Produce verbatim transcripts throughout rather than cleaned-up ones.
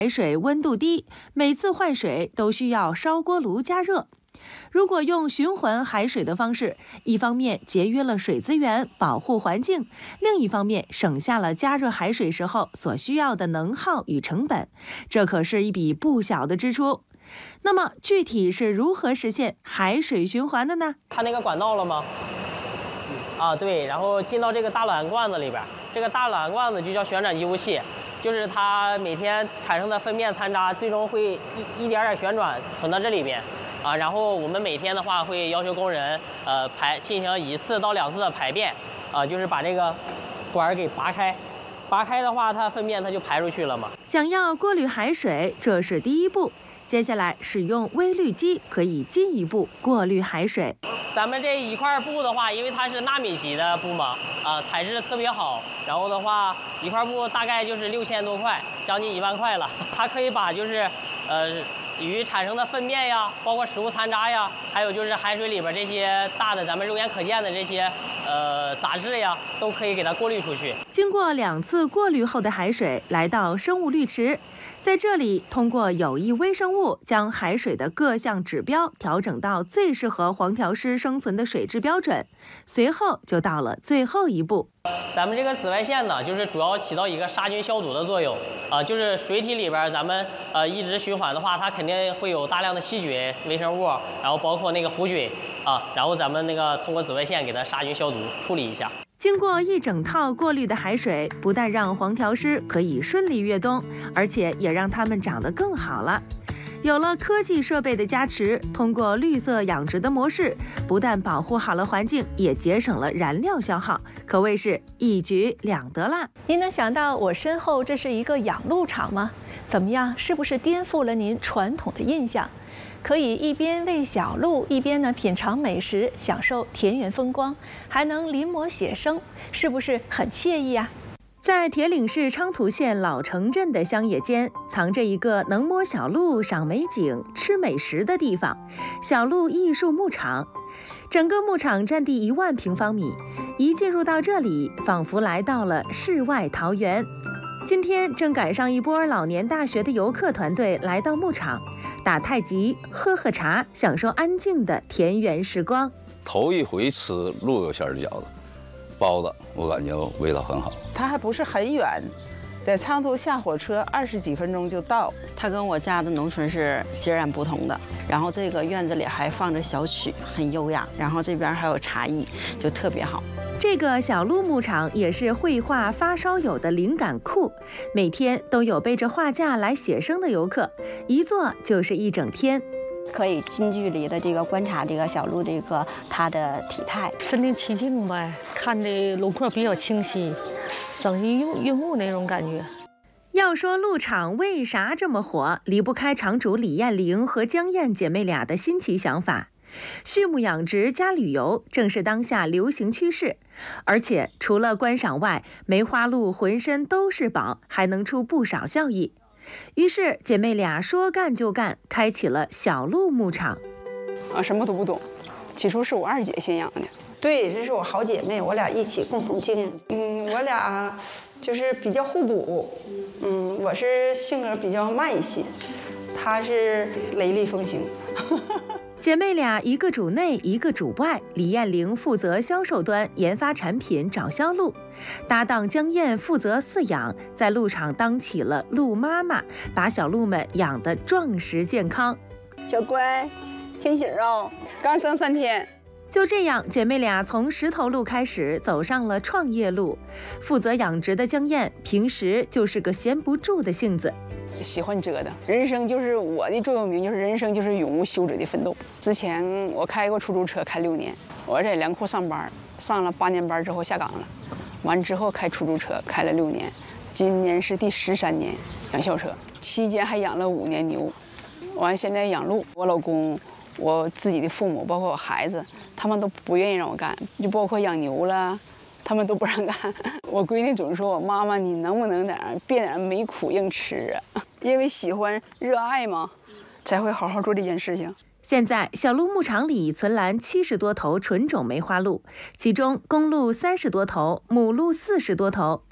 海水温度低，每次换水都需要烧锅炉加热。如果用循环海水的方式，一方面节约了水资源，保护环境，另一方面省下了加热海水时候所需要的能耗与成本，这可是一笔不小的支出。那么具体是如何实现海水循环的呢？ 看那个管道了吗？啊，对，然后进到这个大卵罐子里边，这个大卵罐子就叫旋转集污器，就是它每天产生的粪便残渣，最终会一一点点旋转存到这里边。啊，然后我们每天的话会要求工人，呃，排进行一次到两次的排便，啊，就是把这个管儿给拔开，拔开的话，它粪便它就排出去了嘛。 想要过滤海水，这是第一步，接下来使用微滤机可以进一步过滤海水。 咱们这一块布的话，因为它是纳米级的布嘛，啊，材质特别好，然后的话一块布大概就是六千多块，将近一万块了。它可以把就是，呃。鱼产生的粪便呀，包括食物残渣呀，还有就是海水里边这些大的咱们肉眼可见的这些呃杂质呀，都可以给它过滤出去。 经过两次过滤后的海水来到生物滤池，在这里通过有益微生物将海水的各项指标调整到最适合黄条虱生存的水质标准，随后就到了最后一步。 咱们这个紫外线呢，就是主要起到一个杀菌消毒的作用啊、呃，就是水体里边咱们呃一直循环的话，它肯定会有大量的细菌、微生物，然后包括那个弧菌啊，然后咱们那个通过紫外线给它杀菌消毒处理一下。 经过一整套过滤的海水，不但让黄条虱可以顺利越冬，而且也让它们长得更好了。有了科技设备的加持，通过绿色养殖的模式，不但保护好了环境，也节省了燃料消耗，可谓是一举两得啦。 您能想到我身后这是一个养鹿场吗？怎么样，是不是颠覆了您传统的印象？可以一边喂小鹿，一边呢品尝美食，享受田园风光，还能临摹写生，是不是很惬意啊？ 在铁岭市昌图县老城镇的乡野间，藏着一个能摸小鹿、赏美景、吃美食的地方——小鹿艺术牧场。整个牧场占地一万平方米，一进入到这里，仿佛来到了世外桃源。今天正赶上一波老年大学的游客团队来到牧场，打太极、喝喝茶，享受安静的田园时光。 头一回吃鹿肉馅的饺子。包子我感觉味道很好， 它还不是很远，在昌图下火车二十几分钟就到。 它跟我家的农村是截然不同的。然后这个院子里还放着小曲，很优雅。然后这边还有茶艺，就特别好。 这个小鹿牧场也是绘画发烧友的灵感库，每天都有背着画架来写生的游客，一坐就是一整天。 可以近距离的这个观察这个小鹿这个它的体态， 身临其境呗，看的轮廓比较清晰，生意运运目那种感觉。 要说鹿场为啥这么火，离不开场主李艳玲和江燕姐妹俩的新奇想法。畜牧养殖加旅游正是当下流行趋势，而且除了观赏外，梅花鹿浑身都是宝，还能出不少效益。于是姐妹俩说干就干，开启了小鹿牧场。 啊，什么都不懂，起初是我二姐先养的。 对，这是我好姐妹，我俩一起共同经营。嗯，我俩就是比较互补。嗯，我是性格比较慢一些，她是雷厉风行。 姐妹俩一个主内，一个主外。李艳玲负责销售端，研发产品，找销路；搭档江燕负责饲养，在鹿场当起了鹿妈妈，把小鹿们养得壮实健康。 小乖，听喜哦，刚生三天。 就这样，姐妹俩从石头鹿开始走上了创业路。负责养殖的江燕，平时就是个闲不住的性子。 喜欢折腾，人生就是我的座右铭，就是人生就是永无休止的奋斗。之前我开过出租车，开六年，我在粮库上班，上了八年班之后下岗了，完之后开出租车开了六年，今年是第十三年养校车，期间还养了五年牛，完现在养鹿。我老公、我自己的父母，包括我孩子，他们都不愿意让我干，就包括养牛了。他们都不让干，我闺女总说我妈妈，你能不能在那别在那没苦硬吃啊？因为喜欢热爱嘛，才会好好做这件事情。 现在小鹿牧场里存栏七十多头纯种梅花鹿，其中公鹿三十多头，母鹿四十多头。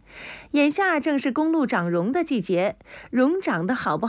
眼下正是公路长绒的季节，绒长得好不好